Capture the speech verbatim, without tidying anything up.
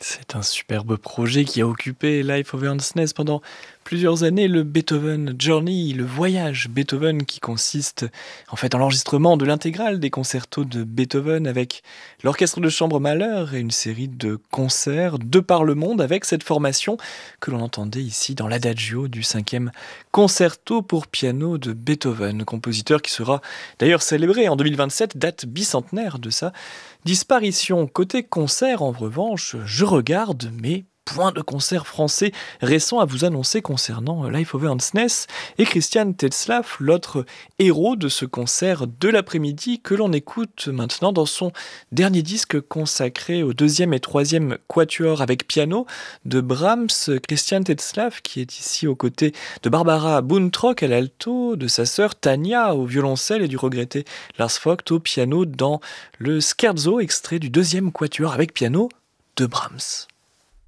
C'est un superbe projet qui a occupé Life of Ernst Ness pendant plusieurs années, le Beethoven Journey, le voyage Beethoven qui consiste en fait en l'enregistrement de l'intégrale des concertos de Beethoven avec l'orchestre de chambre Mahler et une série de concerts de par le monde avec cette formation que l'on entendait ici dans l'adagio du cinquième concerto pour piano de Beethoven, compositeur qui sera d'ailleurs célébré en deux mille vingt-sept, date bicentenaire de sa disparition. Côté concert, en revanche, je regarde, mais point de concert français récent à vous annoncer concernant Life of Ernst Ness et Christian Tetzlaff, l'autre héros de ce concert de l'après-midi que l'on écoute maintenant dans son dernier disque consacré au deuxième et troisième quatuor avec piano de Brahms. Christian Tetzlaff qui est ici aux côtés de Barbara Buntrock à l'alto, de sa sœur Tania au violoncelle et du regretté Lars Vogt au piano dans le Scherzo extrait du deuxième quatuor avec piano de Brahms.